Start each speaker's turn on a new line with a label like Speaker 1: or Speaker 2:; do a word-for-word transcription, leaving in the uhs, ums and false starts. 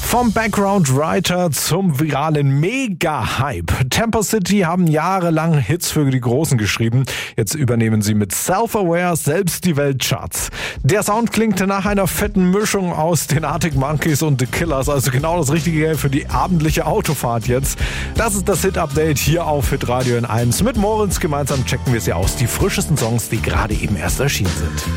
Speaker 1: Vom Background-Writer zum viralen Mega-Hype. Tempo City haben jahrelang Hits für die Großen geschrieben. Jetzt übernehmen sie mit Self-Aware selbst die Weltcharts. Der Sound klingt nach einer fetten Mischung aus den Arctic Monkeys und The Killers. Also genau das Richtige für die abendliche Autofahrt jetzt. Das ist das Hit-Update hier auf Hitradio N eins. Mit Moritz gemeinsam checken wir sie aus. Die frischesten Songs, die gerade eben erst erschienen sind.